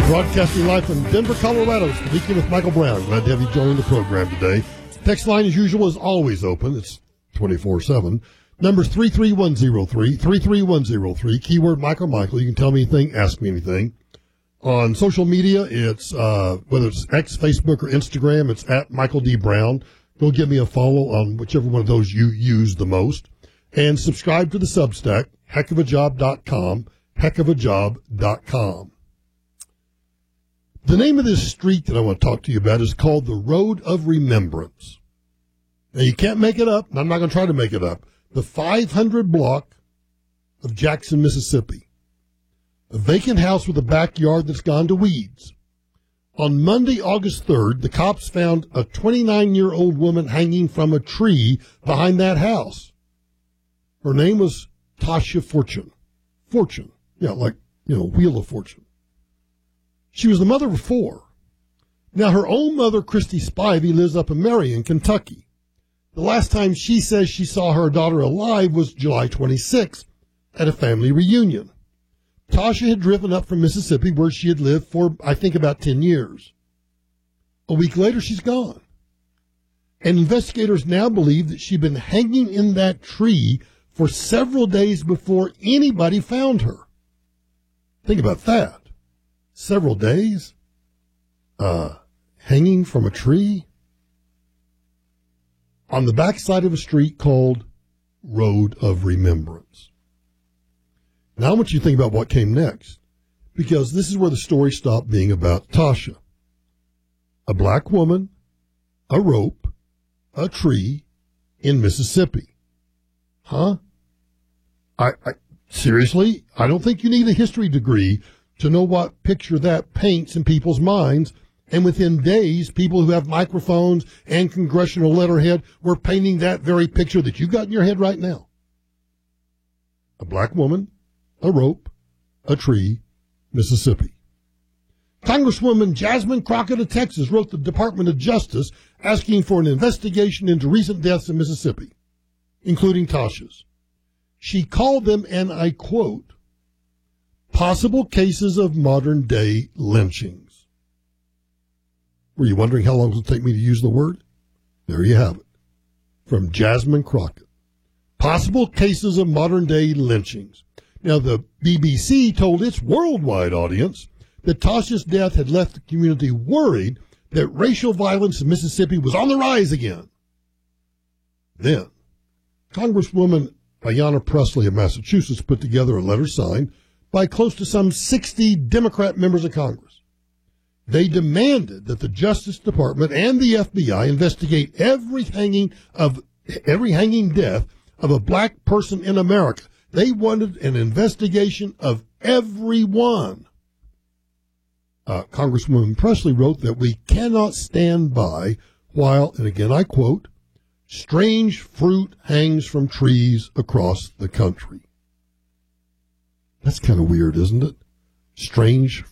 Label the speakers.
Speaker 1: Broadcasting live from Denver, Colorado. It's the Weekend with Michael Brown. Glad to have you join the program today. Text line, as usual, is always open. It's 24/7. Number's 33103, 33103. Keyword Michael. You can tell me anything, ask me anything. On social media, it's whether it's X, Facebook, or Instagram, it's at Michael D. Brown. Go give me a follow on whichever one of those you use the most. And subscribe to the Substack, heckofajob.com, heckofajob.com. The name of this street that I want to talk to you about is called the Road of Remembrance. Now, you can't make it up, and I'm not going to try to make it up. The 500 block of Jackson, Mississippi. A vacant house with a backyard that's gone to weeds. On Monday, August 3rd, the cops found a 29-year-old woman hanging from a tree behind that house. Her name was Tasha Fortune. Fortune. Yeah, like, Wheel of Fortune. She was the mother of 4. Now, her own mother, Christy Spivey, lives up in Marion, Kentucky. The last time she says she saw her daughter alive was July 26th at a family reunion. Tasha had driven up from Mississippi, where she had lived for, I think, about 10 years. A week later, she's gone. And investigators now believe that she'd been hanging in that tree for several days before anybody found her. Think about that. Several days? Hanging from a tree? On the backside of a street called Road of Remembrance. Now I want you to think about what came next, because this is where the story stopped being about Tasha. A black woman, a rope, a tree in Mississippi. Huh? Seriously? I don't think you need a history degree to know what picture that paints in people's minds. And within days, people who have microphones and congressional letterhead were painting that very picture that you got in your head right now. A black woman, a rope, a tree, Mississippi. Congresswoman Jasmine Crockett of Texas wrote the Department of Justice asking for an investigation into recent deaths in Mississippi, including Tasha's. She called them, and I quote, possible cases of modern-day lynchings. Were you wondering how long it would take me to use the word? There you have it. From Jasmine Crockett. Possible cases of modern-day lynchings. Now, the BBC told its worldwide audience that Tasha's death had left the community worried that racial violence in Mississippi was on the rise again. Then, Congresswoman Ayanna Pressley of Massachusetts put together a letter signed by close to some 60 Democrat members of Congress. They demanded that the Justice Department and the FBI investigate every hanging death of a black person in America. They wanted an investigation of everyone. Congresswoman Pressley wrote that we cannot stand by while, and again I quote, strange fruit hangs from trees across the country. That's kind of weird, isn't it? Strange